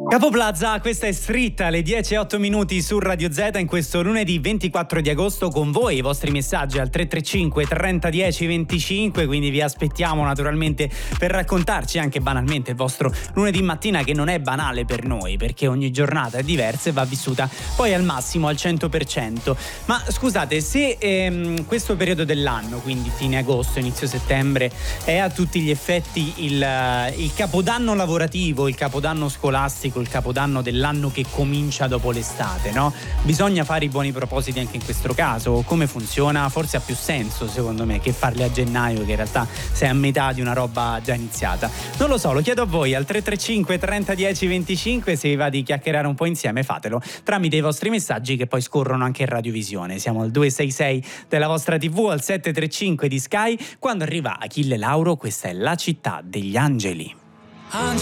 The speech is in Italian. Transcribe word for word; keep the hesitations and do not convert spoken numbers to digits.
Capo Plaza, questa è Street alle dieci e otto minuti su Radio Z in questo lunedì ventiquattro di agosto con voi, i vostri messaggi al tre tre cinque trenta dieci venticinque, quindi vi aspettiamo naturalmente per raccontarci anche banalmente il vostro lunedì mattina, che non è banale per noi perché ogni giornata è diversa e va vissuta poi al massimo al cento per cento. Ma scusate, se ehm, questo periodo dell'anno, quindi fine agosto, inizio settembre, è a tutti gli effetti il, il capodanno lavorativo, il capodanno scolastico, il capodanno dell'anno che comincia dopo l'estate, no? Bisogna fare i buoni propositi anche in questo caso? Come funziona? Forse ha più senso secondo me che farli a gennaio, che in realtà sei a metà di una roba già iniziata. Non lo so, lo chiedo a voi al tre tre cinque trenta dieci venticinque, se vi va di chiacchierare un po' insieme fatelo tramite i vostri messaggi che poi scorrono anche in radiovisione. Siamo al due sei sei della vostra tivù, al sette tre cinque di Sky. Quando arriva Achille Lauro, questa è La città degli angeli.